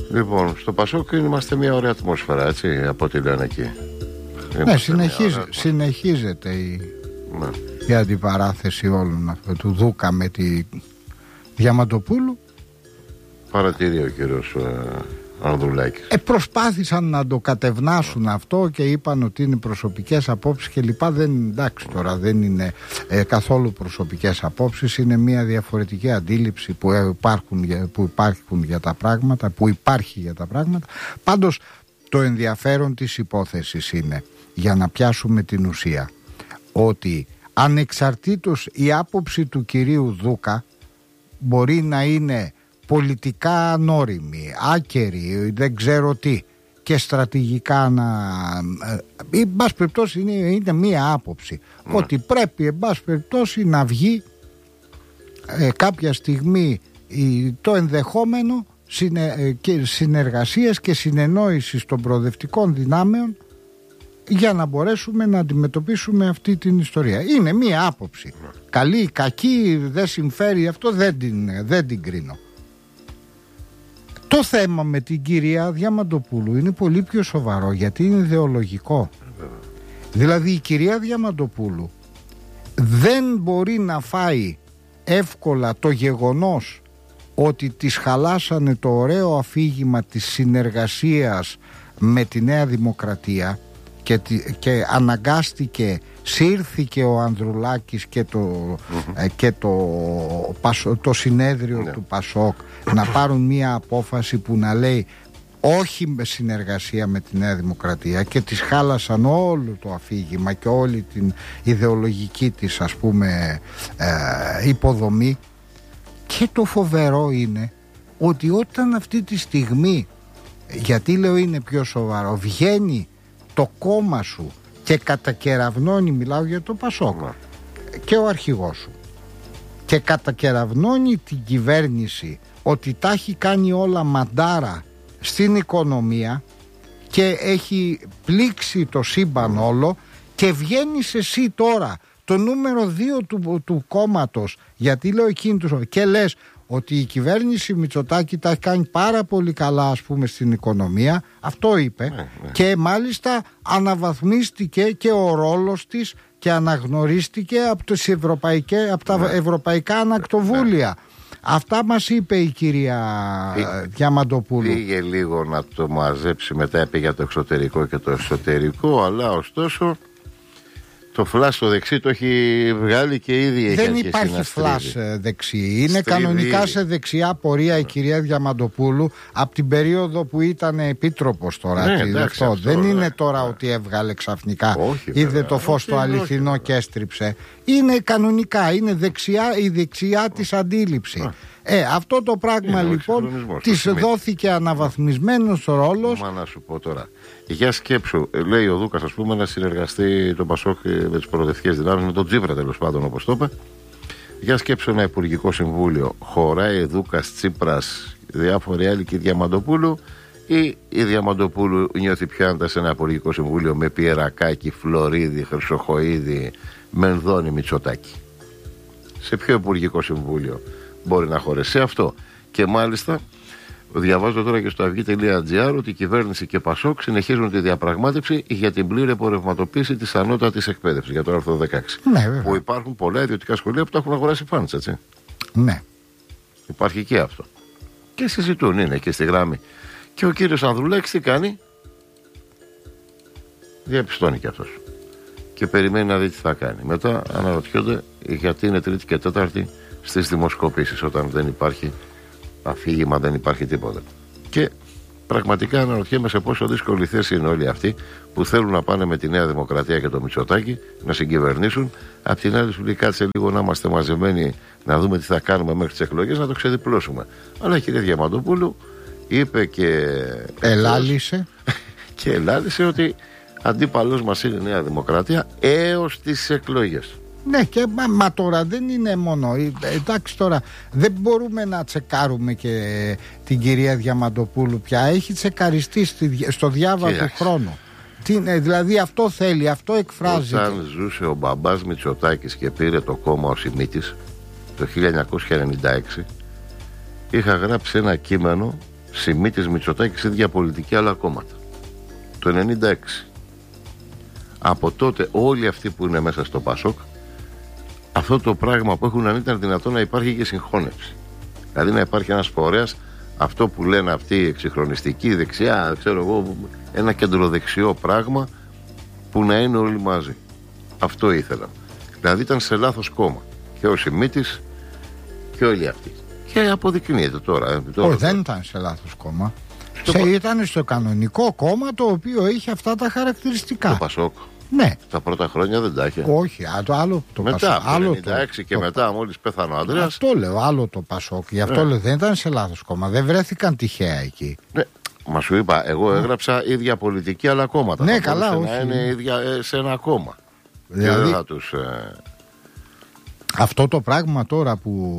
Λοιπόν, στο Πασόκ είμαστε μια ωραία ατμόσφαιρα, έτσι, από ό,τι λένε εκεί. Ναι, συνεχίζεται η αντιπαράθεση όλων αυτών του Δούκα με τη Διαμαντοπούλου. Παρατηρεί ο κύριος Ανδρουλάκης. Προσπάθησαν να το κατευνάσουν αυτό και είπαν ότι είναι προσωπικές απόψεις και λοιπά. Εντάξει, τώρα δεν είναι καθόλου προσωπικές απόψεις. Είναι μια διαφορετική αντίληψη που υπάρχει για τα πράγματα. Πάντως το ενδιαφέρον της υπόθεσης είναι, για να πιάσουμε την ουσία, ότι ανεξαρτήτως η άποψη του κυρίου Δούκα μπορεί να είναι πολιτικά ανώριμη, άκερη, δεν ξέρω τι, και στρατηγικά εν πάση περιπτώσει είναι μία άποψη, ότι πρέπει εν πάση περιπτώσει να βγει κάποια στιγμή το ενδεχόμενο συνεργασίας και συνεννόησης των προοδευτικών δυνάμεων για να μπορέσουμε να αντιμετωπίσουμε αυτή την ιστορία. Είναι μία άποψη. Καλή, κακή, δεν συμφέρει, αυτό δεν την κρίνω. Το θέμα με την κυρία Διαμαντοπούλου είναι πολύ πιο σοβαρό, γιατί είναι ιδεολογικό. Δηλαδή η κυρία Διαμαντοπούλου δεν μπορεί να φάει εύκολα το γεγονός ότι της χαλάσανε το ωραίο αφήγημα της συνεργασίας με τη Νέα Δημοκρατία και αναγκάστηκε, σύρθηκε ο Ανδρουλάκης και το συνέδριο του Πασόκ να πάρουν μια απόφαση που να λέει όχι με συνεργασία με τη Νέα Δημοκρατία, και της χάλασαν όλο το αφήγημα και όλη την ιδεολογική της, ας πούμε, υποδομή. Και το φοβερό είναι ότι όταν αυτή τη στιγμή, γιατί λέω είναι πιο σοβαρό, βγαίνει το κόμμα σου και κατακεραυνώνει, μιλάω για το Πασόκ, και ο αρχηγός σου, και κατακεραυνώνει την κυβέρνηση ότι τα έχει κάνει όλα μαντάρα στην οικονομία και έχει πλήξει το σύμπαν όλο, και βγαίνεις εσύ τώρα το νούμερο 2 του κόμματος, γιατί λέω εκείνη και λες ότι η κυβέρνηση Μητσοτάκη τα έχει κάνει πάρα πολύ καλά, ας πούμε, στην οικονομία. Αυτό είπε. Και μάλιστα αναβαθμίστηκε και ο ρόλος της και αναγνωρίστηκε από τα ευρωπαϊκά ανακτοβούλια. Αυτά μας είπε η κυρία Διαμαντοπούλου. Πήγε λίγο να το μαζέψει, μετά είπε για το εξωτερικό και το εσωτερικό, αλλά ωστόσο το φλας στο δεξί το έχει βγάλει και ήδη έχει αρχίσει. Δεν υπάρχει φλας δεξί. Είναι κανονικά σε δεξιά πορεία η κυρία Διαμαντοπούλου από την περίοδο που ήταν επίτροπος τώρα. Δεν είναι τώρα ότι έβγαλε ξαφνικά. Είδε το φως το αληθινό και έστριψε. Είναι κανονικά. Είναι η δεξιά της αντίληψη. Αυτό το πράγμα λοιπόν της δόθηκε αναβαθμισμένος ρόλος. Μα να σου πω τώρα, για σκέψου, λέει ο Δούκας, ας πούμε, να συνεργαστεί το Πασόκ με τις προοδευτικές δυνάμεις, με τον Τσίπρα τέλος πάντων, όπως το είπε. Για σκέψου ένα υπουργικό συμβούλιο, χωράει Δούκας, Τσίπρας, διάφοροι άλλοι και Διαμαντοπούλου, ή η Διαμαντοπούλου νιώθει πιο άντα σε ένα υπουργικό συμβούλιο με Πιερακάκη, Φλωρίδη, Χρυσοχοΐδη, Μενδώνη, Μητσοτάκη? Σε ποιο υπουργικό συμβούλιο μπορεί να χωρέσει αυτό? Και μάλιστα διαβάζω τώρα και στο αυγή.gr ότι η κυβέρνηση και Πασόκ συνεχίζουν τη διαπραγμάτευση για την πλήρη απορρευματοποίηση της ανώτατης εκπαίδευσης, για το άρθρο 16. Ναι, που υπάρχουν πολλά ιδιωτικά σχολεία που τα έχουν αγοράσει φαντς, έτσι. Ναι. Υπάρχει και αυτό. Και συζητούν, είναι και στη γράμμη. Και ο κύριος Ανδρουλάκης τι κάνει? Διαπιστώνει και αυτός. Και περιμένει να δει τι θα κάνει. Μετά αναρωτιόνται γιατί είναι Τρίτη και Τέταρτη στις δημοσκοπήσεις, όταν δεν υπάρχει αφήγημα, δεν υπάρχει τίποτα. Και πραγματικά αναρωτιέμαι σε πόσο δύσκολη θέση είναι όλοι αυτοί που θέλουν να πάνε με τη Νέα Δημοκρατία και το Μητσοτάκη να συγκυβερνήσουν. Απ' την άλλη σου λέει κάτσε λίγο να είμαστε μαζεμένοι να δούμε τι θα κάνουμε μέχρι τις εκλογές, να το ξεδιπλώσουμε. Αλλά η κυρία Διαμαντοπούλου είπε και ελάλησε και ελάλησε ότι αντίπαλος μας είναι η Νέα Δημοκρατία έως τις εκλογές. Ναι, και μα τώρα δεν είναι μόνο. Εντάξει, τώρα δεν μπορούμε να τσεκάρουμε και την κυρία Διαμαντοπούλου πια. Έχει τσεκαριστεί στο διάβα του χρόνου. Δηλαδή αυτό θέλει, αυτό εκφράζει. Όταν ζούσε ο μπαμπάς Μητσοτάκης και πήρε το κόμμα ο Σιμίτης το 1996, είχα γράψει ένα κείμενο Σιμίτης, Μητσοτάκης, ίδια πολιτική, άλλα κόμματα. Το 96. Από τότε όλοι αυτοί που είναι μέσα στο Πασόκ, αυτό το πράγμα που έχουν, αν ήταν δυνατόν να υπάρχει και συγχώνευση. Δηλαδή να υπάρχει ένας φορέας, αυτό που λένε αυτοί οι εξυγχρονιστικοί, δεξιά, ξέρω εγώ, ένα κεντροδεξιό πράγμα που να είναι όλοι μαζί. Αυτό ήθελαν. Δηλαδή ήταν σε λάθος κόμμα. Και ο Σιμίτης και όλοι αυτοί. Και αποδεικνύεται τώρα. Όχι, δεν ήταν σε λάθος κόμμα. Ήταν στο κανονικό κόμμα το οποίο είχε αυτά τα χαρακτηριστικά. Το Πασόκ. Ναι. Τα πρώτα χρόνια δεν τα είχε. Όχι, το άλλο το μετά, Πασόκ. Άλλο το 96 και μετά, μόλις πέθανε ο Ανδρέας. Αυτό λέω, άλλο το Πασόκ. Γι' αυτό λέω, δεν ήταν σε λάθος κόμμα. Δεν βρέθηκαν τυχαία εκεί. Ναι. Μα σου είπα, εγώ έγραψα ίδια πολιτική, αλλά κόμματα. Ναι, καλά, όχι. Να είναι ίδια σε ένα κόμμα. Δηλαδή, δεν θα τους, αυτό το πράγμα τώρα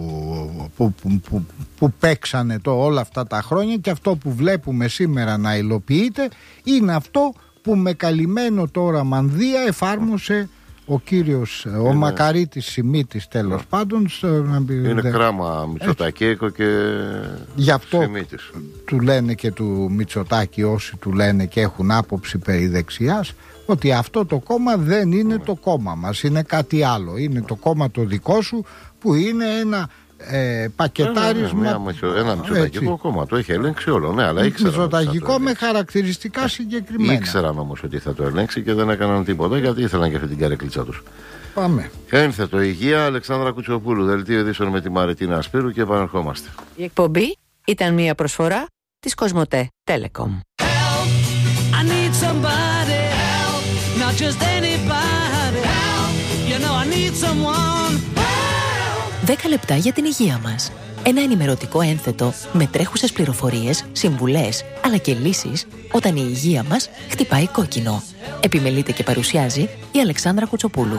που παίξανε όλα αυτά τα χρόνια και αυτό που βλέπουμε σήμερα να υλοποιείται είναι αυτό που με καλυμμένο τώρα μανδύα εφάρμοσε ο κύριος, ο Μακαρίτης Σιμίτης, τέλος πάντων. Είναι κράμα Μητσοτακέικο και γι' αυτό Σιμίτης. Του λένε και του Μητσοτάκη όσοι του λένε και έχουν άποψη περί δεξιάς, ότι αυτό το κόμμα δεν είναι το κόμμα μας, είναι κάτι άλλο. Είναι το κόμμα το δικό σου που είναι ένα πακετάρισμα. Ένα μητσοτακικό κόμμα. Το έχει ελέγξει όλο. Ναι, αλλά ήξεραν. Μητσοτακικό με χαρακτηριστικά συγκεκριμένα. Ήξεραν όμως ότι θα το ελέγξει και δεν έκαναν τίποτα γιατί ήθελαν και αυτή την καρεκλίτσα τους. Πάμε. Ένθετο υγεία, Αλεξάνδρα Κουτσοπούλου, δελτίο ειδήσεων με τη Μαριτίνα Ασπύρου και επανερχόμαστε. Η εκπομπή ήταν μια προσφορά της Κοσμοτέ Telecom. 10 λεπτά για την υγεία μας. Ένα ενημερωτικό ένθετο με τρέχουσες πληροφορίες, συμβουλές, αλλά και λύσεις όταν η υγεία μας χτυπάει κόκκινο. Επιμελείται και παρουσιάζει η Αλεξάνδρα Κουτσοπούλου.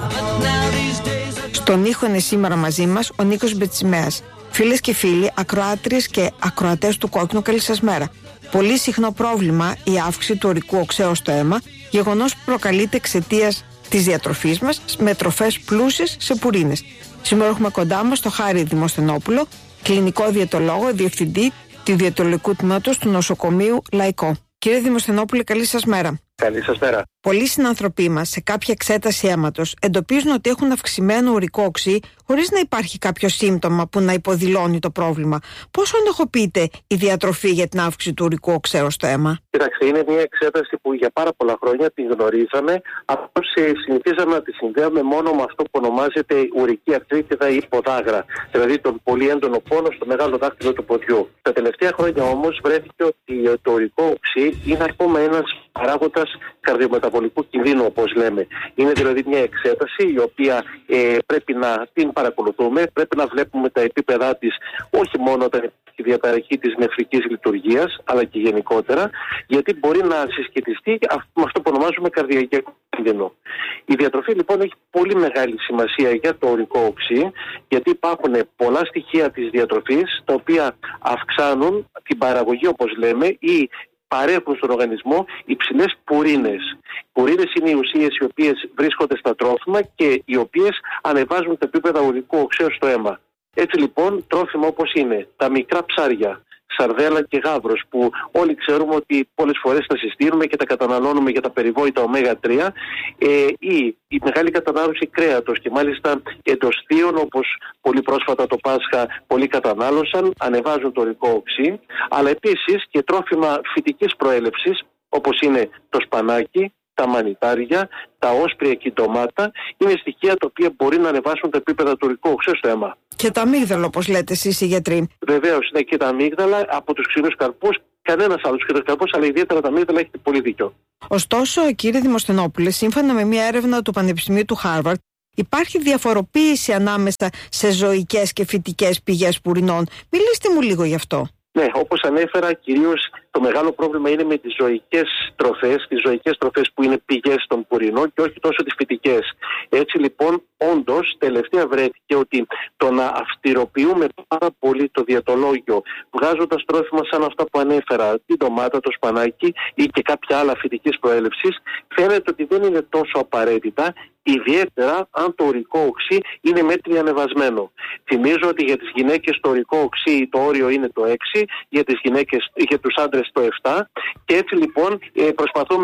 Στον ήχο είναι σήμερα μαζί μας ο Νίκος Μπετσιμέας. Φίλες και φίλοι, ακροάτριες και ακροατές του Κόκκινου, καλή σας μέρα. Πολύ συχνό πρόβλημα η αύξηση του ουρικού οξέως στο αίμα, γεγονός που προκαλείται εξαιτίας της διατροφής μας με τροφές πλούσιες σε πουρίνες. Σήμερα έχουμε κοντά μας τον Χάρη Δημοσθενόπουλο, κλινικό διαιτολόγο, διευθυντή του διαιτολογικού τμήματος του νοσοκομείου Λαϊκό. Κύριε Δημοσθενόπουλε, καλή σας μέρα. Καλή σας μέρα. Πολλοί συνανθρωποί μας σε κάποια εξέταση αίματος εντοπίζουν ότι έχουν αυξημένο ουρικό οξύ χωρίς να υπάρχει κάποιο σύμπτωμα που να υποδηλώνει το πρόβλημα. Πόσο ενοχοποιείται η διατροφή για την αύξηση του ουρικού οξέως στο αίμα? Κοιτάξτε, είναι μια εξέταση που για πάρα πολλά χρόνια την γνωρίζαμε, απλώς συνηθίζαμε να τη συνδέαμε μόνο με αυτό που ονομάζεται ουρική αρθρίτιδα ή ποδάγρα, δηλαδή τον πολύ έντονο πόνο στο μεγάλο δάχτυλο του ποδιού. Τα τελευταία χρόνια όμως βρέθηκε ότι το ουρικό οξύ είναι ακόμα ένας παράγοντας καρδιομεταβολικού κινδύνου, όπως λέμε. Είναι δηλαδή μια εξέταση η οποία πρέπει να την παρακολουθούμε, πρέπει να βλέπουμε τα επίπεδά της όχι μόνο όταν υπάρχει διαταραχή της νεφρικής λειτουργίας, αλλά και γενικότερα, γιατί μπορεί να συσχετιστεί με αυτό που ονομάζουμε καρδιακό κίνδυνο. Η διατροφή λοιπόν έχει πολύ μεγάλη σημασία για το ουρικό οξύ, γιατί υπάρχουν πολλά στοιχεία της διατροφής τα οποία αυξάνουν την παραγωγή, όπως λέμε, ή παρέχουν στον οργανισμό υψηλές πουρίνες. Πουρίνες είναι οι ουσίες οι οποίες βρίσκονται στα τρόφιμα και οι οποίες ανεβάζουν τα επίπεδα ουρικού οξέως στο αίμα. Έτσι λοιπόν, τρόφιμα όπως είναι τα μικρά ψάρια, σαρδέλα και γάβρος, που όλοι ξέρουμε ότι πολλές φορές τα συστήνουμε και τα καταναλώνουμε για τα περιβόητα ω3, ή η μεγάλη κατανάλωση κρέατος και μάλιστα εντοστίων, όπως πολύ πρόσφατα το Πάσχα πολλοί κατανάλωσαν, ανεβάζουν το ουρικό οξύ, αλλά επίσης και τρόφιμα φυτικής προέλευσης, όπως είναι το σπανάκι, τα μανιτάρια, τα όσπρια και η ντομάτα, είναι στοιχεία τα οποία μπορεί να ανεβάσουν τα επίπεδα του ουρικού οξέως στο αίμα. Και τα αμύγδαλα, όπως λέτε εσείς οι γιατροί. Βεβαίως, είναι και τα αμύγδαλα από τους ξηρούς καρπούς. Κανένας άλλος ξηρός καρπός, αλλά ιδιαίτερα τα αμύγδαλα, έχετε πολύ δίκιο. Ωστόσο, κύριε Δημοσθενόπουλε, σύμφωνα με μια έρευνα του Πανεπιστημίου του Χάρβαρντ, υπάρχει διαφοροποίηση ανάμεσα σε ζωικές και φυτικές πηγές πουρινών. Μιλήστε μου λίγο γι' αυτό. Ναι, όπως ανέφερα, κυρίως Το μεγάλο πρόβλημα είναι με τις ζωικές τροφές που είναι πηγές των πουρινών και όχι τόσο τις φυτικές. Έτσι λοιπόν, όντως, τελευταία βρέθηκε ότι το να αυστηροποιούμε πάρα πολύ το διαιτολόγιο, βγάζοντας τρόφιμα σαν αυτά που ανέφερα, την ντομάτα, το σπανάκι ή και κάποια άλλα φυτικής προέλευσης, φαίνεται ότι δεν είναι τόσο απαραίτητα, ιδιαίτερα αν το ουρικό οξύ είναι μέτρια ανεβασμένο. Θυμίζω ότι για τις γυναίκες το ουρικό οξύ το όριο είναι το 6, για τους άντρες το 7, και έτσι λοιπόν προσπαθούμε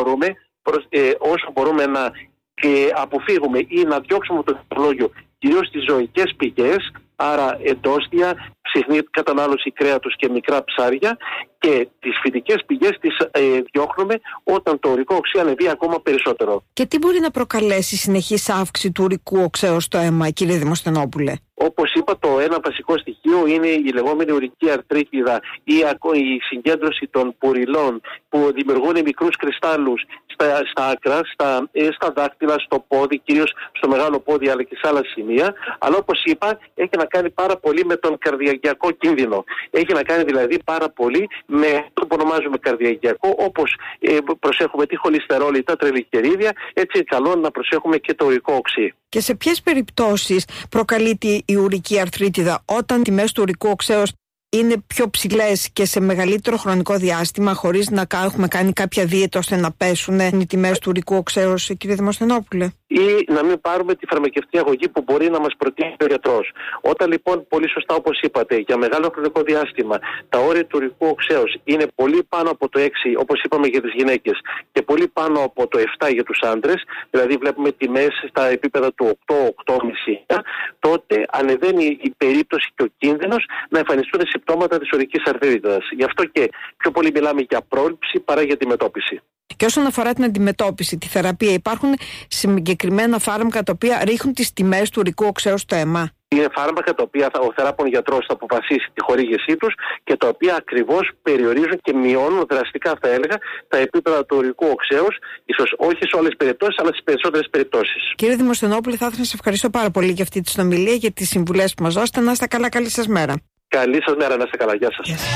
όσο μπορούμε να αποφύγουμε ή να διώξουμε το διαιτολόγιο κυρίως στις ζωικές πηγές, άρα εντόστια, συχνή κατανάλωση κρέατος και μικρά ψάρια, και τις φυτικές πηγές τις διώχνουμε όταν το ουρικό οξύ ανεβεί ακόμα περισσότερο. Και τι μπορεί να προκαλέσει συνεχής αύξηση του ουρικού οξέως στο αίμα, κύριε Δημοσθενόπουλε? Όπως είπα, το ένα βασικό στοιχείο είναι η λεγόμενη ουρική αρθρίτιδα ή η συγκέντρωση των πουριλών που δημιουργούν μικρούς κρυστάλλους στα άκρα, στα δάχτυλα, στο πόδι, κυρίως στο μεγάλο πόδι αλλά και σε άλλα σημεία. Αλλά όπως είπα, έχει να κάνει πάρα πολύ με τον καρδιαγγειακό κίνδυνο. Έχει να κάνει δηλαδή πάρα πολύ με αυτό που ονομάζουμε καρδιαγγειακό, όπως προσέχουμε τη χολυστερόλη, τα τριγλικερίδια, έτσι καλό να προσέχουμε και το ουρικό οξύ. Και σε ποιες περιπτώσεις προκαλείται η ουρική αρθρίτιδα? Όταν τιμές του ουρικού οξέως είναι πιο ψηλές και σε μεγαλύτερο χρονικό διάστημα, χωρίς να έχουμε κάνει κάποια δίαιτα ώστε να πέσουν οι τιμές του ουρικού οξέως, κύριε Δημοσθενόπουλε? Ή να μην πάρουμε τη φαρμακευτική αγωγή που μπορεί να μας προτείνει ο γιατρός. Όταν λοιπόν, πολύ σωστά όπως είπατε, για μεγάλο χρονικό διάστημα τα όρια του ουρικού οξέως είναι πολύ πάνω από το 6, όπως είπαμε για τις γυναίκες, και πολύ πάνω από το 7 για τους άντρες, δηλαδή βλέπουμε τιμές στα επίπεδα του 8-8,5, τότε ανεβαίνει η περίπτωση και ο κίνδυνος να εμφανιστούν συμπτώματα της ουρικής αρθρίτιδας. Γι' αυτό και πιο πολύ μιλάμε για πρόληψη παρά για αντιμετώπιση. Και όσον αφορά την αντιμετώπιση, τη θεραπεία, υπάρχουν συγκεκριμένα φάρμακα τα οποία ρίχνουν τις τιμές του ουρικού οξέως στο αίμα? Είναι φάρμακα τα οποία ο θεράπων γιατρός θα αποφασίσει τη χορήγησή τους και τα οποία ακριβώς περιορίζουν και μειώνουν δραστικά, θα έλεγα, τα επίπεδα του ουρικού οξέως, ίσως όχι σε όλες τις περιπτώσεις, αλλά στις περισσότερες περιπτώσεις. Κύριε Δημοσθενόπουλε, θα ήθελα να σας ευχαριστώ πάρα πολύ για αυτή τη συνομιλία, για τις συμβουλές που μας δώσετε. Να είστε καλά, καλή σας μέρα. Καλή σας μέρα, να είστε καλά. Γεια σας. Yes.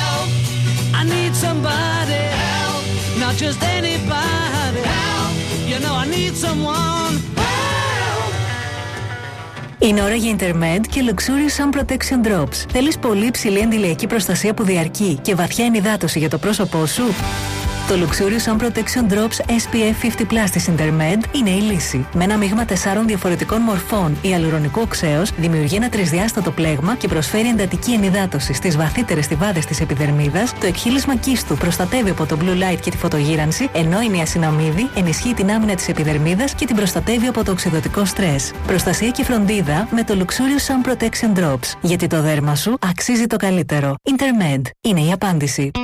Not just anybody, you know I need someone. Είναι ώρα για Intermed και Luxurious Sun Protection Drops. Θέλεις πολύ υψηλή αντιλιακή προστασία που διαρκεί και βαθιά ενυδάτωση για το πρόσωπό σου? Το Luxurious Sun Protection Drops SPF 50+ της Intermed είναι η λύση. Με ένα μείγμα 4 διαφορετικών μορφών ιαλουρονικού οξέως δημιουργεί ένα τρισδιάστατο πλέγμα και προσφέρει εντατική ενυδάτωση στις βαθύτερες στιβάδες της επιδερμίδας. Το εκχύλισμα κίστου προστατεύει από το blue light και τη φωτογύρανση, ενώ η νιασιναμίδη ενισχύει την άμυνα της επιδερμίδας και την προστατεύει από το οξυδωτικό στρες. Προστασία και φροντίδα με το Luxurious Sun Protection Drops. Γιατί το δέρμα σου αξίζει το καλύτερο. Intermed είναι η απάντηση.